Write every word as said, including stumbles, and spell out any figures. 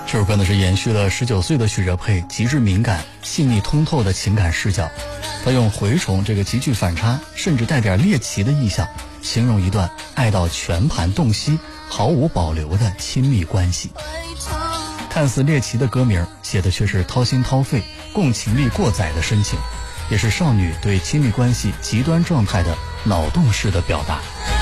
这首歌呢是延续了十九岁的许哲佩极致敏感、细腻通透的情感视角，他用蛔虫这个极具反差，甚至带点猎奇的意象，形容一段爱到全盘洞悉、毫无保留的亲密关系。看似猎奇的歌名，写的却是掏心掏肺、共情力过载的深情，也是少女对亲密关系极端状态的脑洞式的表达。